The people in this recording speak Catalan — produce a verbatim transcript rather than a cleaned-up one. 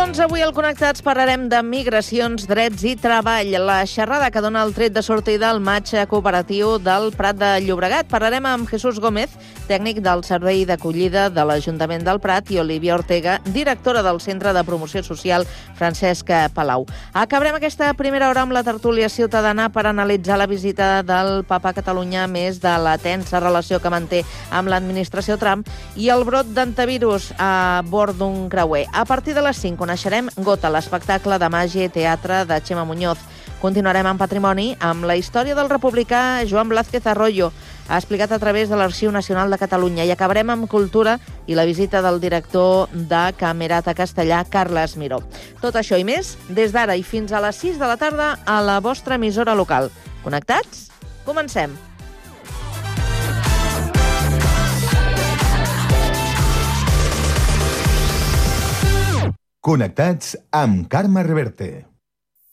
Doncs avui al Connectats parlarem de migracions, drets i treball. La xerrada que dona el tret de sortida al maig cooperatiu del Prat de Llobregat. Parlarem amb Jesús Gómez, tècnic del Servei d'Acollida de l'Ajuntament del Prat, i Olivia Ortega, directora del Centre de Promoció Social Francesc Palau. Acabarem aquesta primera hora amb la tertúlia ciutadana per analitzar la visita del Papa a Catalunya, més de la tensa relació que manté amb l'administració Trump i el brot d'antivirus a bord d'un creuer. A partir de les cinc coneixerem Gota, l'espectacle de màgia i teatre de Chema Muñoz. Continuarem en Patrimoni amb la història del republicà Joan Blázquez Arroyo, ha explicat a través de l'Arxiu Nacional de Catalunya, i acabarem amb Cultura i la visita del director de Camerata Castellà, Carles Miró. Tot això i més, des d'ara i fins a les sis de la tarda a la vostra emissora local. Connectats? Comencem! Connectats amb Carme Reverte.